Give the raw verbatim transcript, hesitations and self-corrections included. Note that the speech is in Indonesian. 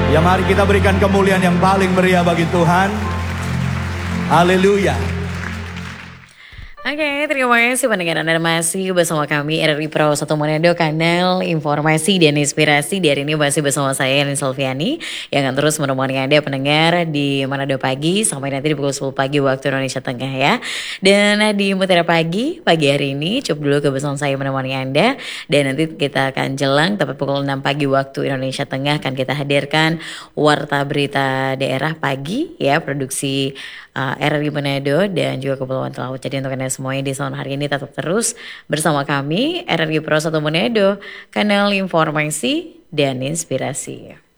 Ya mari kita berikan kemuliaan yang paling meriah bagi Tuhan. Haleluya. Oke, terima kasih pendengar Anda masih bersama kami R R I Pro satu Manado, kanal informasi dan inspirasi. Di hari ini masih bersama saya Elin Selviani yang akan terus menemani Anda pendengar di Manado pagi sampai nanti di pukul sepuluh pagi waktu Indonesia Tengah ya. Dan di Mutiara Pagi, pagi hari ini cukup dulu kebesaran saya menemani Anda. Dan nanti kita akan jelang tepat pukul enam pagi waktu Indonesia Tengah akan kita hadirkan Warta Berita Daerah Pagi ya, produksi uh, R R I Manado dan juga Kepulauan Talaut. Jadi untuk Anda semuanya di soal hari ini tetap terus bersama kami R R I Pro satu Manado, kanal informasi dan inspirasi.